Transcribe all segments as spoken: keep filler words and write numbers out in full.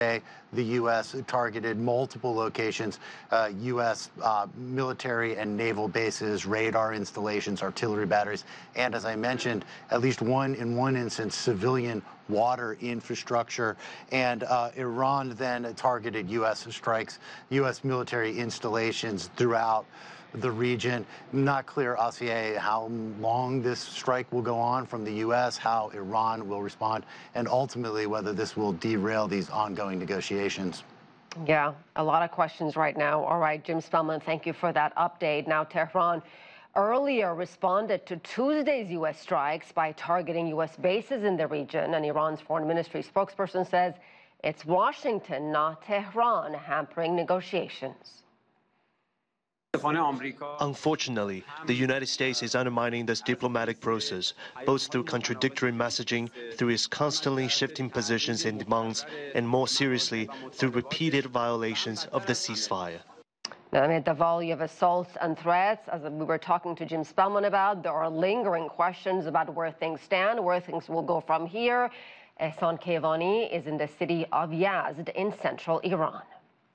The U S targeted multiple locations, uh, U S uh, military and naval bases, radar installations, artillery batteries, and as I mentioned, at least one, in one instance, civilian water infrastructure. And uh, Iran then targeted U S strikes, U S military installations throughout the region. Not clear, Asier, how long this strike will go on from the U S, how Iran will respond, and ultimately whether this will derail these ongoing negotiations. Yeah, a lot of questions right now. All right, Jim Spellman, thank you for that update. Now, Tehran earlier responded to Tuesday's U S strikes by targeting U S bases in the region, and Iran's foreign ministry spokesperson says it's Washington, not Tehran, hampering negotiations. Unfortunately, the United States is undermining this diplomatic process, both through contradictory messaging, through its constantly shifting positions and demands, and more seriously, through repeated violations of the ceasefire. Now, amid the volley of assaults and threats, as we were talking to Jim Spellman about, there are lingering questions about where things stand, where things will go from here. Ehsan Kevani is in the city of Yazd in central Iran.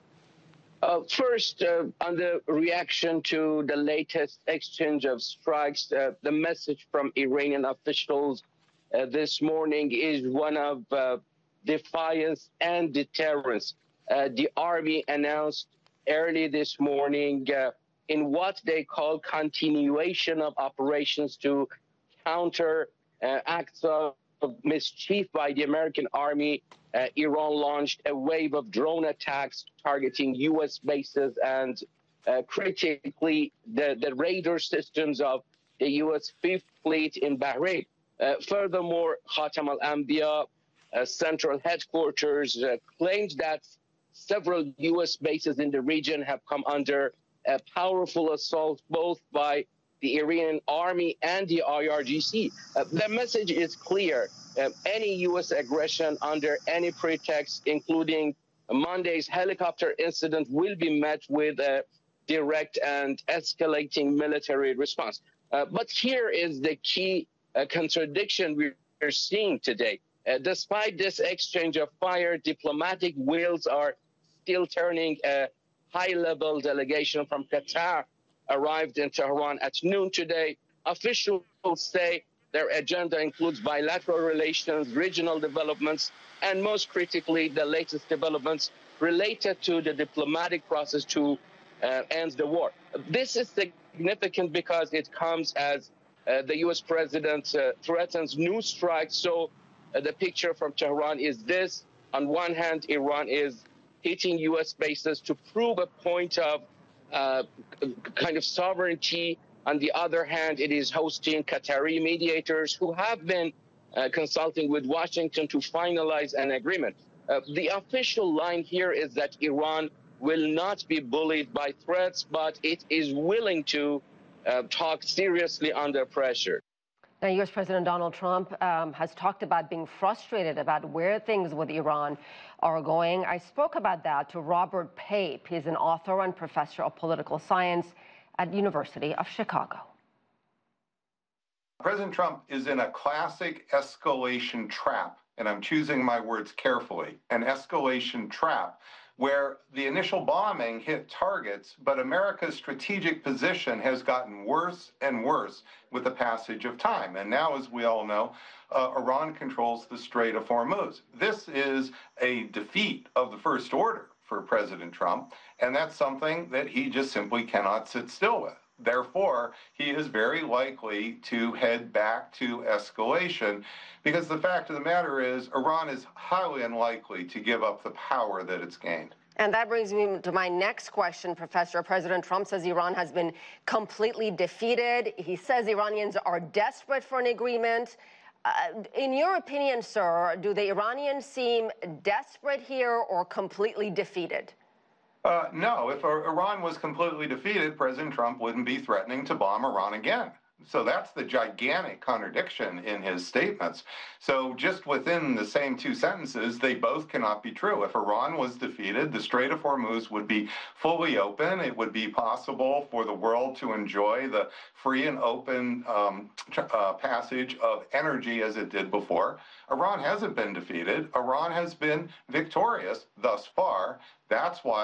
Uh, first, uh, on the reaction to the latest exchange of strikes, uh, the message from Iranian officials uh, this morning is one of uh, defiance and deterrence. Uh, the army announced early this morning uh, in what they call continuation of operations to counter uh, acts of mischief by the American army. Uh, Iran launched a wave of drone attacks targeting U S bases and uh, critically the, the radar systems of the U S Fifth Fleet in Bahrain. Uh, furthermore, Khatam al-Anbiya uh, central headquarters uh, claimed that several U S bases in the region have come under a powerful assault both by the Iranian army and the I R G C. Uh, the message is clear. Uh, any U S aggression under any pretext, including Monday's helicopter incident, will be met with a direct and escalating military response. Uh, but here is the key uh, contradiction we're seeing today. Uh, despite this exchange of fire, diplomatic wheels are still turning. A high-level delegation from Qatar arrived in Tehran at noon today. Officials say their agenda includes bilateral relations, regional developments, and most critically, the latest developments related to the diplomatic process to uh, end the war. This is significant because it comes as uh, the U S president uh, threatens new strikes. So uh, the picture from Tehran is this. On one hand, Iran is hitting U S bases to prove a point of uh, kind of sovereignty. On the other hand, it is hosting Qatari mediators who have been uh, consulting with Washington to finalize an agreement. Uh, the official line here is that Iran will not be bullied by threats, but it is willing to uh, talk seriously under pressure. Now, U S President Donald Trump um, has talked about being frustrated about where things with Iran are going. I spoke about that to Robert Pape. He's an author and professor of political science at University of Chicago. President Trump is in a classic escalation trap, and I'm choosing my words carefully, an escalation trap where the initial bombing hit targets, but America's strategic position has gotten worse and worse with the passage of time. And now, as we all know, uh, Iran controls the Strait of Hormuz. This is a defeat of the First Order for President Trump, and that's something that he just simply cannot sit still with. Therefore, he is very likely to head back to escalation because the fact of the matter is Iran is highly unlikely to give up the power that it's gained. And that brings me to my next question, Professor. President Trump says Iran has been completely defeated. He says Iranians are desperate for an agreement. Uh, in your opinion, sir, do the Iranians seem desperate here or completely defeated? Uh, no, if Iran was completely defeated, President Trump wouldn't be threatening to bomb Iran again. So that's the gigantic contradiction in his statements. So just within the same two sentences, they both cannot be true. If Iran was defeated, the Strait of Hormuz would be fully open. It would be possible for the world to enjoy the free and open um, uh, passage of energy as it did before. Iran hasn't been defeated. Iran has been victorious thus far. That's why